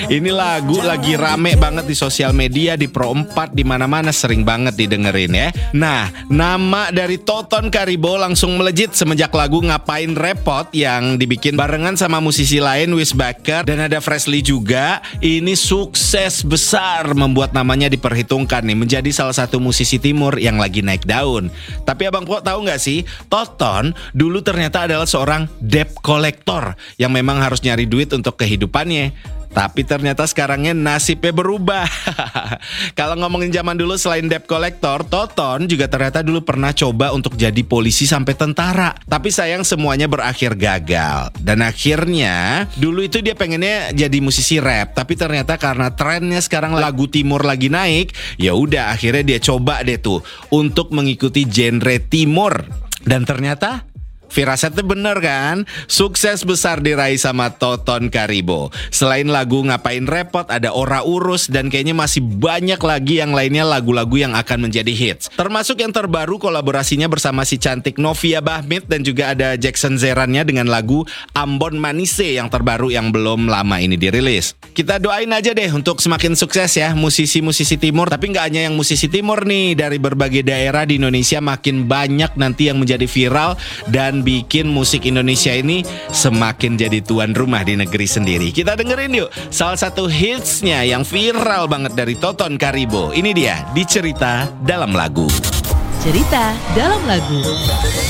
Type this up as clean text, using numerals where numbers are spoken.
Ini lagu lagi rame banget di sosial media, di Pro 4, di mana-mana sering banget didengerin ya. Nah, nama dari Toton Karibo langsung melejit semenjak lagu Ngapain Repot yang dibikin barengan sama musisi lain, Wis Baker dan ada Freshly juga. Ini sukses besar membuat namanya diperhitungkan nih menjadi salah satu musisi timur yang lagi naik daun. Tapi Abang Po tahu nggak sih, Toton dulu ternyata adalah seorang debt collector yang memang harus nyari duit untuk kehidupannya. Tapi ternyata sekarangnya nasibnya berubah. Kalau ngomongin zaman dulu selain debt collector, Toton juga ternyata dulu pernah coba untuk jadi polisi sampai tentara. Tapi sayang semuanya berakhir gagal. Dan akhirnya dulu itu dia pengennya jadi musisi rap. Tapi ternyata karena trennya sekarang lagu timur lagi naik, ya udah akhirnya dia coba deh tuh untuk mengikuti genre timur. Dan ternyata firasatnya bener kan? Sukses besar diraih sama Toton Karibo. Selain lagu Ngapain Repot, ada Ora Urus, dan kayaknya masih banyak lagi yang lainnya lagu-lagu yang akan menjadi hits. Termasuk yang terbaru kolaborasinya bersama si cantik Novia Bahmit dan juga ada Jackson Zerannya dengan lagu Ambon Manise yang terbaru yang belum lama ini dirilis. Kita doain aja deh untuk semakin sukses ya musisi-musisi timur. Tapi gak hanya yang musisi timur nih, dari berbagai daerah di Indonesia makin banyak nanti yang menjadi viral dan bikin musik Indonesia ini semakin jadi tuan rumah di negeri sendiri. Kita dengerin yuk salah satu hitsnya yang viral banget dari Toton Karibo. Ini dia, di Cerita Dalam Lagu. Cerita Dalam Lagu.